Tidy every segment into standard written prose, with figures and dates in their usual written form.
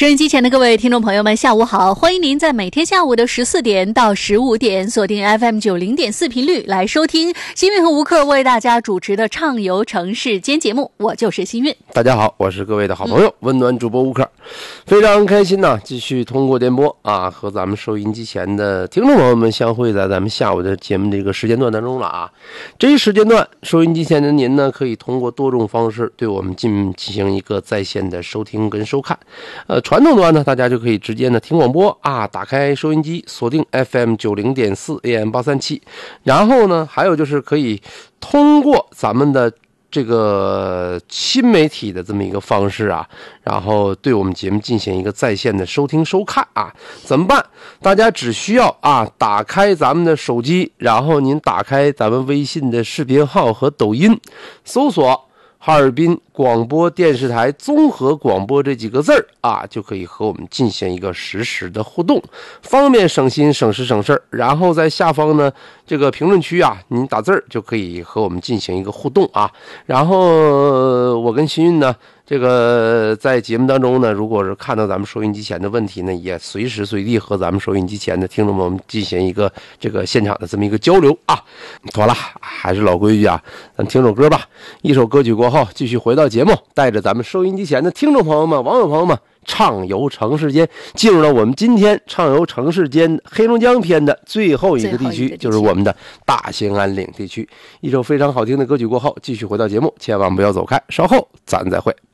收音机前的各位听众朋友们，下午好！欢迎您在每天下午的14点到15点锁定 FM 90.4频率来收听新运和吴克为大家主持的畅游城市间节目，我就是新运。 大家好，我是各位的好朋友、温暖主播吴克，非常开心呢，继续通过电波啊，和咱们收音机前的听众朋友们相会在咱们下午的节目这个时间段当中了啊。这一时间段，收音机前的您呢，可以通过多种方式对我们进行一个在线的收听跟收看。传统端呢，大家就可以直接呢听广播啊，打开收音机，锁定 FM 90.4 AM 837，然后呢，还有就是可以通过咱们的这个新媒体的这么一个方式啊，然后对我们节目进行一个在线的收听收看啊。怎么办？大家只需要啊打开咱们的手机，然后您打开咱们微信的视频号和抖音，搜索哈尔滨广播电视台综合广播这几个字啊，就可以和我们进行一个实时的互动，方便省心省时省事儿。然后在下方呢这个评论区啊，您打字儿就可以和我们进行一个互动啊。然后我跟新运呢，这个在节目当中呢，如果是看到咱们收音机前的问题呢，也随时随地和咱们收音机前的听众们进行一个这个现场的这么一个交流啊。妥了，还是老规矩啊，咱听首歌吧。一首歌曲过后，继续回到节目，带着咱们收音机前的听众朋友们、网友朋友们畅游城市间，进入了我们今天畅游城市间黑龙江篇的最后一个地区，就是我们的大兴安岭地区。一首非常好听的歌曲过后，继续回到节目，千万不要走开，稍后咱再会。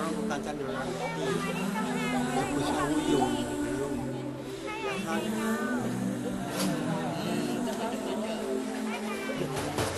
不相互有，